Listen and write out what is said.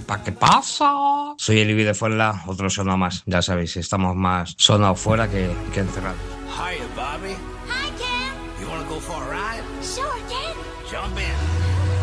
¿Qué pasa? Soy el Ibi de Fuenla, otro sono más. Ya sabéis, estamos más sonados fuera que encerrados. Hiya, Bobby. Hi, Ken. You wanna go for a ride? Sure, Ken. Jump in.